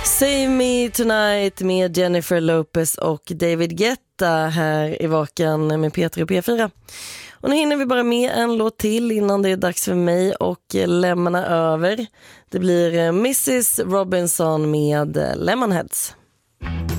Save Me Tonight med Jennifer Lopez och David Guetta här i Vakan med Peter och P4. Och nu hinner vi bara med en låt till innan det är dags för mig och lämna över. Det blir Mrs. Robinson med Lemonheads.